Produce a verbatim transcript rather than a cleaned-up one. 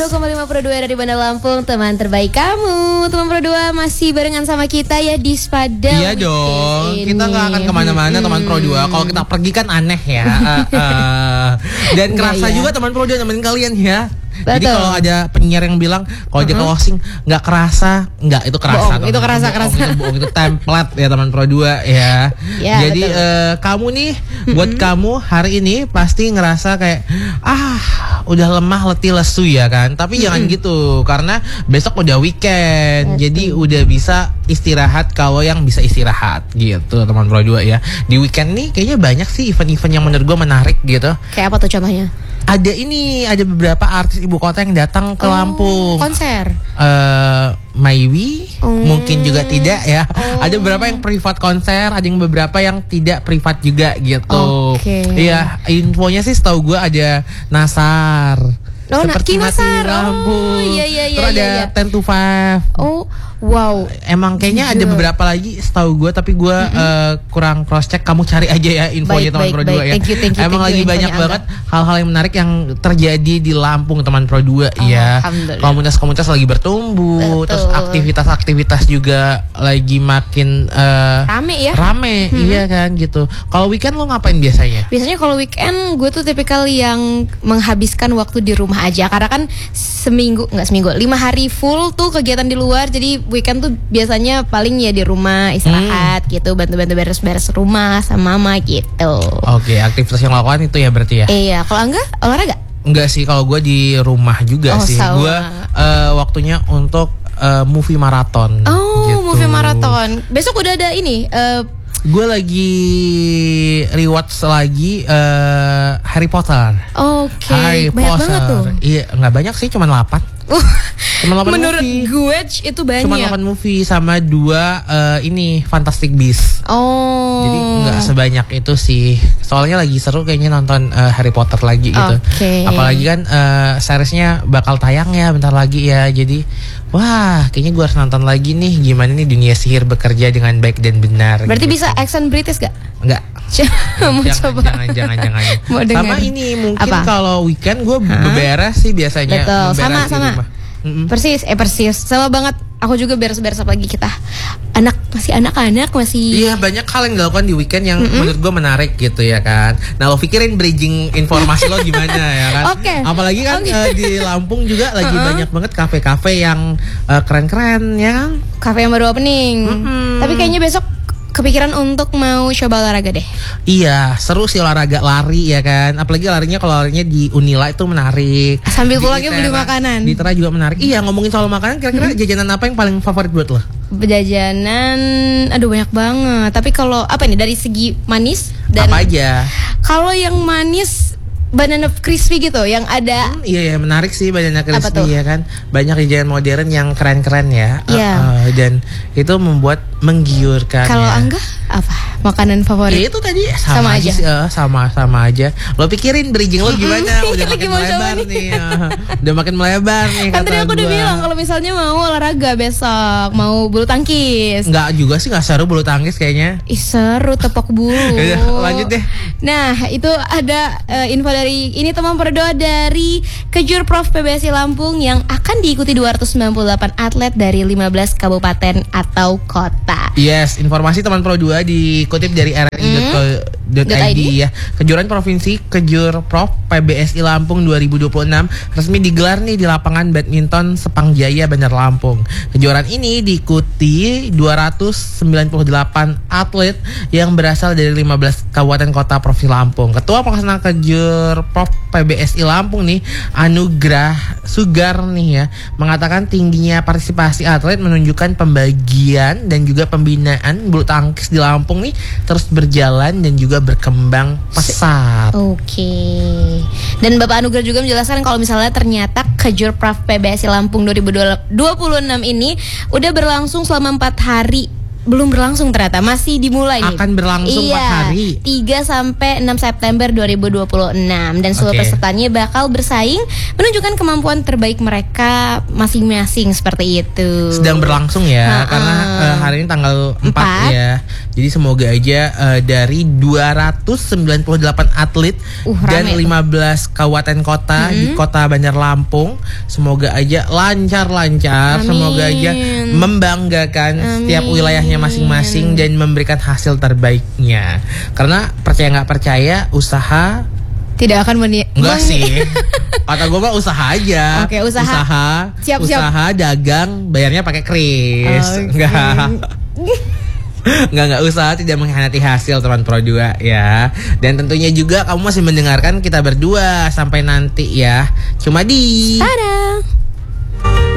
satu koma lima Pro dua dari Bandar Lampung, teman terbaik kamu. Teman Pro dua masih barengan sama kita ya di Spada. Iya dong, ini. Kita gak akan kemana-mana hmm. teman Pro dua. Kalau kita pergi kan aneh ya. uh, uh. Dan kerasa ya. Juga teman Pro dua nemenin kalian ya. Betul. Jadi kalau ada penyiar yang bilang kalau uh-huh. di closing nggak kerasa, nggak itu kerasa. Boong, itu kerasa boong, kerasa. Itu boong, itu template ya teman Pro dua ya. Ya jadi uh, kamu nih, uh-huh. buat kamu hari ini pasti ngerasa kayak ah udah lemah, letih, lesu ya kan. Tapi uh-huh. jangan gitu karena besok udah weekend. Betul. Jadi udah bisa istirahat kalau yang bisa istirahat gitu teman Pro dua ya. Di weekend nih kayaknya banyak sih event-event yang menurut gue menarik gitu. Kayak apa tuh contohnya? Ada ini, ada beberapa artis ibu kota yang datang ke oh, Lampung. Konser? Uh, Maybe, oh. mungkin juga tidak ya. Oh. Ada beberapa yang privat konser, ada yang beberapa yang tidak privat juga gitu. Oke. Okay. Iya, infonya sih setahu gue ada Nasar. Oh, seperti Nasar. Lampung. Oh, iya iya iya. Terus ada iya. ten to five. Oh, wow. Emang kayaknya Jujur. ada beberapa lagi setahu gue, tapi gue mm-hmm. uh, kurang cross check. Kamu cari aja ya infonya teman Pro dua ya. Thank you, thank you, Emang thank lagi you, banyak banget Angga. hal-hal yang menarik yang terjadi di Lampung teman Pro dua oh, ya. Komunitas-komunitas lagi bertumbuh. Betul. Terus aktivitas-aktivitas juga lagi makin uh, rame ya. Rame, hmm. iya kan gitu. Kalau weekend lo ngapain biasanya? Biasanya kalau weekend gue tuh tipikal yang menghabiskan waktu di rumah aja. Karena kan seminggu, nggak seminggu, lima hari full tuh kegiatan di luar. Jadi weekend tuh biasanya paling ya di rumah istirahat hmm. gitu, bantu-bantu beres-beres rumah sama mama gitu. Oke, aktivitas yang lakukan itu ya berarti ya? Iya, kalau enggak olahraga? Enggak sih, kalau gue di rumah juga oh, sih. Gue uh, waktunya untuk uh, movie maraton. Oh, gitu. movie maraton. Besok udah ada ini. Uh, gue lagi rewatch lagi uh, Harry Potter. Oke. Okay. Harry banyak Potter. Banget tuh. Iya, nggak banyak sih, cuma delapan. Cuma delapan menurut movie. gue itu banyak. Cuma delapan movie sama dua uh, ini Fantastic Beasts. Oh. Jadi nggak sebanyak itu sih. Soalnya lagi seru kayaknya nonton uh, Harry Potter lagi gitu. Okay. Apalagi kan uh, seriesnya bakal tayang ya bentar lagi ya. Jadi wah, kayaknya gue harus nonton lagi nih gimana nih dunia sihir bekerja dengan baik dan benar. Berarti gitu. Bisa accent British gak? Enggak. Mau jangan, coba. Jangan, jangan, jangan. Sama ini mungkin kalau weekend gue beberes sih biasanya. Betul. Sama, sama. Mm-hmm. Persis, eh persis. Sama banget. Aku juga beres-beres apalagi kita anak masih anak-anak masih. Iya, banyak hal yang dilakukan di weekend yang mm-hmm. menurut gue menarik gitu ya kan. Nah, lo pikirin bridging informasi lo gimana ya kan. Oke. Okay. Apalagi kan okay. uh, di Lampung juga lagi uh-huh. banyak banget kafe-kafe yang uh, keren-keren ya. Kafe yang baru opening. Mm-hmm. Tapi kayaknya besok kepikiran untuk mau coba olahraga deh. Iya, seru sih olahraga lari ya kan. Apalagi larinya kalau larinya di Unila itu menarik. Sambil pulangnya beli makanan. Di Tera juga menarik. Iya, ngomongin soal makanan, kira-kira hmm. jajanan apa yang paling favorit buat lo? Jajanan, aduh banyak banget. Tapi kalau apa nih dari segi manis dan apa aja? Kalau yang manis banana crispy gitu yang ada hmm, iya ya menarik sih banana crispy ya kan. Banyak jajanan modern yang keren-keren ya. Iya. Uh, uh, dan itu membuat menggiurkan. Kalau ya. Angga apa makanan favorit? Ya, itu tadi sama, sama aja sih, uh, sama sama aja. Lo pikirin bridging lo gimana? Udah makin melebar nih. nih uh, udah makin melebar nih. Kan tadi aku udah bilang kalau misalnya mau olahraga besok, mau bulu tangkis. Enggak juga sih, enggak seru bulu tangkis kayaknya. Ih seru tepok bulu. Yaudah, lanjut deh. Nah itu ada uh, info dari ini teman berdoa dari Kejur Prof P B S I Lampung yang akan diikuti dua ratus sembilan puluh delapan atlet dari lima belas kabupaten atau kota. Yes, informasi teman Pro dua dikutip dari r r i dot co dot i d ya. Kejuaraan Provinsi Kejur Prof P B S I Lampung dua ribu dua puluh enam resmi digelar nih di lapangan badminton Sepang Jaya Bandar Lampung. Kejuaraan ini diikuti dua ratus sembilan puluh delapan atlet yang berasal dari lima belas kabupaten kota Provinsi Lampung. Ketua Pelaksana Kejur Prof P B S I Lampung nih Anugrah Sugar nih ya mengatakan tingginya partisipasi atlet menunjukkan pembagian dan juga pembinaan bulu tangkis di Lampung nih terus berjalan dan juga berkembang pesat. Oke. Okay. Dan Bapak Anugrah juga menjelaskan kalau misalnya ternyata Kejur Prof P B S I Lampung dua ribu dua puluh enam ini udah berlangsung selama empat hari belum berlangsung ternyata, masih dimulai nih. Akan berlangsung iya, empat hari. tiga sampai enam September dua ribu dua puluh enam dan seluruh Oke. pesertanya bakal bersaing menunjukkan kemampuan terbaik mereka masing-masing seperti itu. Sedang berlangsung ya, Ha-ha. karena uh, hari ini tanggal empat, Empat. ya. Jadi semoga aja uh, dari dua ratus sembilan puluh delapan atlet Uh, dan rame tuh. lima belas kabupaten kota di Mm-hmm. Kota Bandar Lampung, semoga aja lancar-lancar, Amin. semoga aja membanggakan setiap Amin. wilayahnya masing-masing dan memberikan hasil terbaiknya. Karena percaya nggak percaya, usaha Tidak akan meni- enggak meng- sih. Kata gue mah usaha aja. Oke, usaha. Usaha, Siap, siap. usaha dagang, bayarnya pakai kris. Oke. Enggak. Enggak, enggak usah, tidak mengkhianati hasil teman Pro dua ya. Dan tentunya juga kamu masih mendengarkan kita berdua sampai nanti ya. Cuma di Tada.